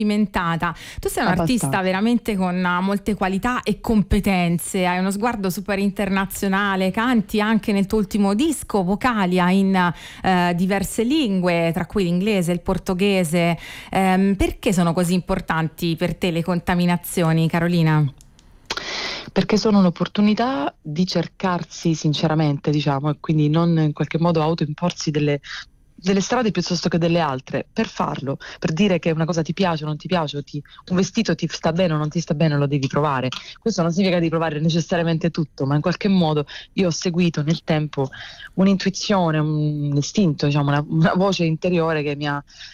Cimentata. Tu sei un artista veramente con molte qualità e competenze, hai uno sguardo super internazionale, canti anche nel tuo ultimo disco Vocalia in diverse lingue, tra cui l'inglese, il portoghese. Perché sono così importanti per te le contaminazioni, Carolina? Perché sono un'opportunità di cercarsi sinceramente, diciamo, e quindi non in qualche modo autoimporsi delle strade piuttosto che delle altre. Per farlo, per dire che una cosa ti piace o non ti piace, un vestito ti sta bene o non ti sta bene, lo devi provare. Questo non significa di provare necessariamente tutto, ma in qualche modo io ho seguito nel tempo un'intuizione, un istinto, diciamo, una voce interiore che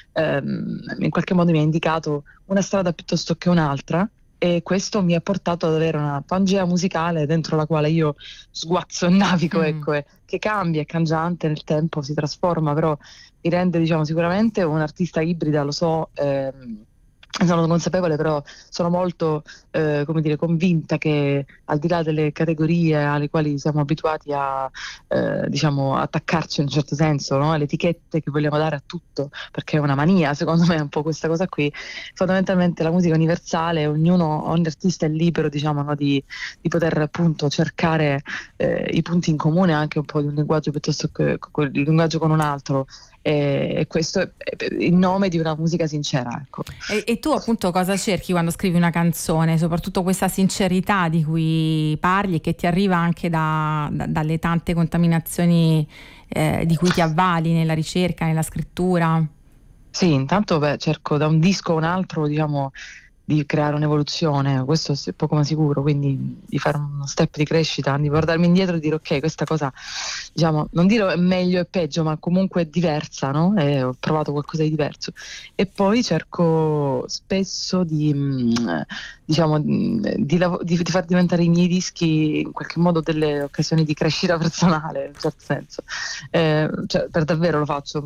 in qualche modo mi ha indicato una strada piuttosto che un'altra. E questo mi ha portato ad avere una pangea musicale dentro la quale io sguazzo e navigo, ecco, che cambia, è cangiante nel tempo, si trasforma, però mi rende, diciamo, sicuramente un'artista ibrida, lo so, sono consapevole, però sono molto, come dire, convinta che al di là delle categorie alle quali siamo abituati a, diciamo, attaccarci in un certo senso, no? Le etichette che vogliamo dare a tutto, perché è una mania, secondo me, è un po' questa cosa qui. Fondamentalmente la musica è universale, ogni artista è libero, diciamo, no? di poter appunto cercare i punti in comune anche un po' di un linguaggio piuttosto che il linguaggio con un altro. E questo è il nome di una musica sincera, ecco. E tu appunto cosa cerchi quando scrivi una canzone? Soprattutto questa sincerità di cui parli e che ti arriva anche dalle tante contaminazioni di cui ti avvali nella ricerca, nella scrittura? Sì, intanto cerco da un disco a un altro, diciamo, di creare un'evoluzione, questo è poco ma sicuro, quindi di fare uno step di crescita, di guardarmi indietro e dire ok, questa cosa, diciamo, non dire è meglio e peggio, ma comunque è diversa, no? E ho provato qualcosa di diverso. E poi cerco spesso diciamo, di far diventare i miei dischi in qualche modo delle occasioni di crescita personale, in un certo senso. Cioè, per davvero lo faccio,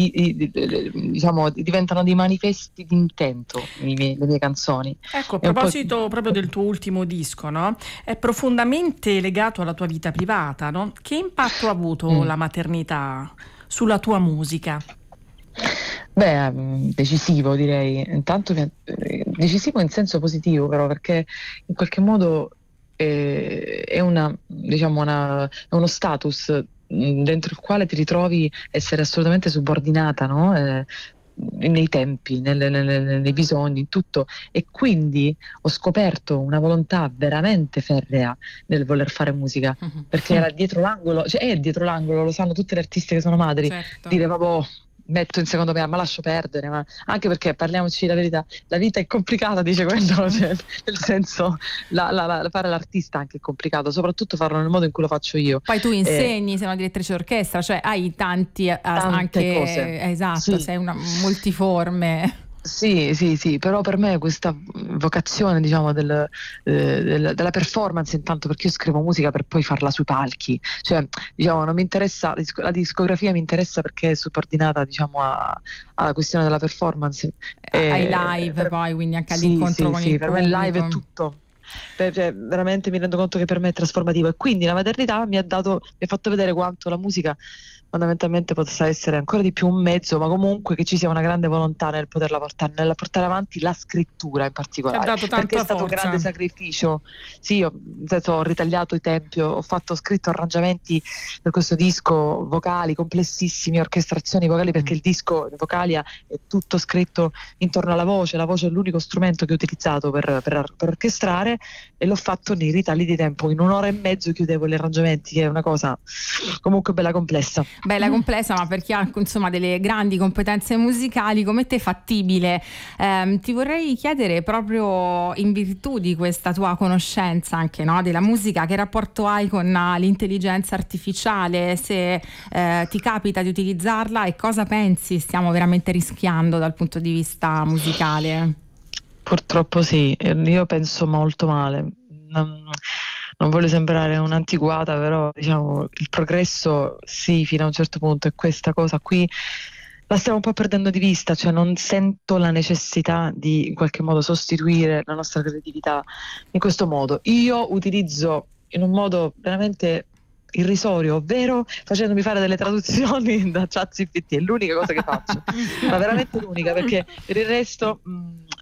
diciamo, diventano dei manifesti di intento le mie canzoni. Ecco, a proposito proprio del tuo ultimo disco, no? È profondamente legato alla tua vita privata, no? Che impatto ha avuto la maternità sulla tua musica? Beh, decisivo direi, intanto decisivo in senso positivo però, perché in qualche modo è diciamo è uno status dentro il quale ti ritrovi essere assolutamente subordinata, no? Nei tempi, nei bisogni, in tutto, e quindi ho scoperto una volontà veramente ferrea nel voler fare musica, perché era dietro l'angolo, cioè è dietro l'angolo, lo sanno tutte le artiste che sono madri, certo. dire vabbè, metto in secondo piano, ma lascio perdere, ma anche perché parliamoci la verità, la vita è complicata, dice quello, cioè, nel senso fare l'artista anche è complicato, soprattutto farlo nel modo in cui lo faccio io. Poi tu insegni, sei una direttrice d'orchestra, cioè hai tante anche cose. esatto, Sì. sei una multiforme. Sì, però per me questa vocazione, diciamo, della performance, intanto perché io scrivo musica per poi farla sui palchi, cioè, diciamo, non mi interessa, la discografia mi interessa perché è subordinata, diciamo, alla questione della performance. Ai live poi, quindi anche all'incontro con il per pubblico. me il live è tutto. Cioè, veramente mi rendo conto che per me è trasformativo, e quindi la maternità mi ha fatto vedere quanto la musica fondamentalmente possa essere ancora di più un mezzo, ma comunque che ci sia una grande volontà nel poterla portare, nella portare avanti la scrittura in particolare, dato tanta perché è stato un grande sacrificio. Sì, io nel senso, ho ritagliato i tempi, ho scritto arrangiamenti per questo disco vocali complessissimi, orchestrazioni vocali, perché il disco Vocalia è tutto scritto intorno alla voce, la voce è l'unico strumento che ho utilizzato per orchestrare, e l'ho fatto nei ritagli di tempo, in un'ora e mezzo chiudevo gli arrangiamenti, che è una cosa comunque bella complessa. Bella complessa, ma per chi ha insomma delle grandi competenze musicali come te fattibile. Ti vorrei chiedere, proprio in virtù di questa tua conoscenza anche, no, della musica, che rapporto hai con l'intelligenza artificiale, se ti capita di utilizzarla, e cosa pensi stiamo veramente rischiando dal punto di vista musicale? Purtroppo sì, io penso molto male. Non voglio sembrare un'antiquata, però diciamo il progresso sì, fino a un certo punto, e questa cosa qui la stiamo un po' perdendo di vista, cioè non sento la necessità di in qualche modo sostituire la nostra creatività in questo modo. Io utilizzo in un modo veramente irrisorio, ovvero facendomi fare delle traduzioni da ChatGPT, è l'unica cosa che faccio, ma veramente l'unica, perché per il resto